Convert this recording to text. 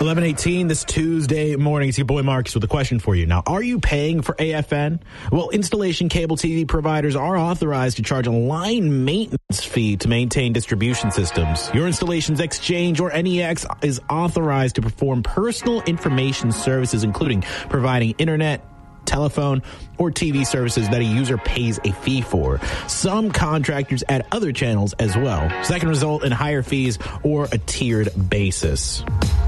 11:18 this Tuesday morning. It's your boy Marcus with a question for you. Now, are you paying for AFN? Well, installation cable TV providers are authorized to charge a line maintenance fee to maintain distribution systems. Your Installations Exchange, or NEX, is authorized to perform personal information services, including providing internet, telephone, or TV services that a user pays a fee for. Some contractors add other channels as well, so that can result in higher fees or a tiered basis.